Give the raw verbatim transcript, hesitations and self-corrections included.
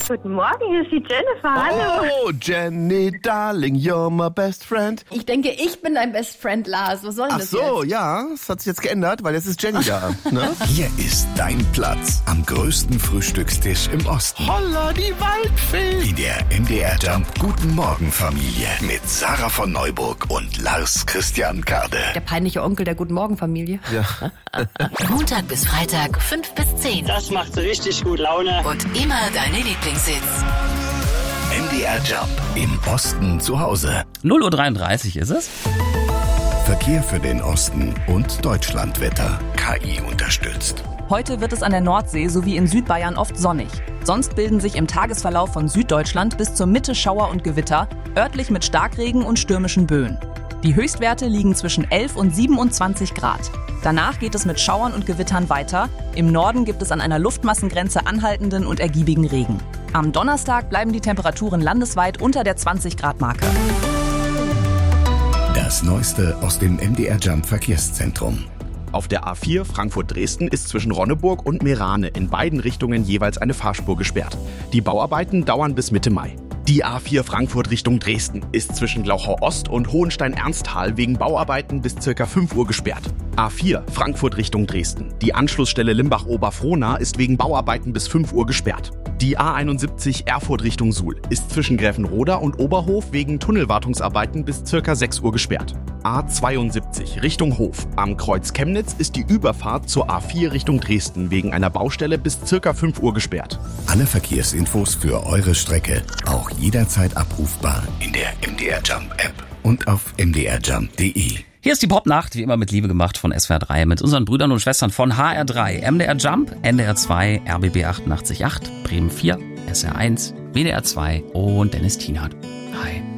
Guten Morgen, hier ist die Jennifer. Hallo. Oh, Jenny, darling, you're my best friend. Ich denke, ich bin dein Best Friend, Lars. Was soll denn Ach das so, jetzt? ja, das hat sich jetzt geändert, weil jetzt ist Jenny da. Ne? Hier ist dein Platz am größten Frühstückstisch im Osten. Holla, die Waldfee. In der M D R Jump Guten Morgen Familie mit Sarah von Neuburg und Lars Christian Kade. Der peinliche Onkel der Guten Morgen Familie. Ja. Montag bis Freitag, fünf bis zehn. Das macht richtig gut Laune. Und immer deine Lieblingshits. M D R Jump im Osten zu Hause. null Uhr dreiunddreißig ist es. Verkehr für den Osten und Deutschlandwetter. K I unterstützt. Heute wird es an der Nordsee sowie in Südbayern oft sonnig. Sonst bilden sich im Tagesverlauf von Süddeutschland bis zur Mitte Schauer und Gewitter, örtlich mit Starkregen und stürmischen Böen. Die Höchstwerte liegen zwischen elf und siebenundzwanzig Grad. Danach geht es mit Schauern und Gewittern weiter. Im Norden gibt es an einer Luftmassengrenze anhaltenden und ergiebigen Regen. Am Donnerstag bleiben die Temperaturen landesweit unter der zwanzig Grad Marke. Das Neueste aus dem M D R Jump Verkehrszentrum. Auf der A vier Frankfurt-Dresden ist zwischen Ronneburg und Meerane in beiden Richtungen jeweils eine Fahrspur gesperrt. Die Bauarbeiten dauern bis Mitte Mai. Die A vier Frankfurt Richtung Dresden ist zwischen Glauchau-Ost und Hohenstein-Ernsthal wegen Bauarbeiten bis ca. fünf Uhr gesperrt. A vier Frankfurt Richtung Dresden. Die Anschlussstelle Limbach-Oberfrohna ist wegen Bauarbeiten bis fünf Uhr gesperrt. Die A einundsiebzig Erfurt Richtung Suhl ist zwischen Gräfenroda und Oberhof wegen Tunnelwartungsarbeiten bis ca. sechs Uhr gesperrt. A zweiundsiebzig Richtung Hof. Am Kreuz Chemnitz ist die Überfahrt zur A vier Richtung Dresden wegen einer Baustelle bis ca. fünf Uhr gesperrt. Alle Verkehrsinfos für eure Strecke auch jederzeit abrufbar in der M D R Jump App und auf m d r jump punkt d e. Hier ist die Popnacht, wie immer mit Liebe gemacht von S W R drei, mit unseren Brüdern und Schwestern von H R drei, M D R Jump, N D R zwei, R B B achtundachtzig Komma acht, Bremen vier, S R eins, W D R zwei und Dennis Tienhardt. Hi.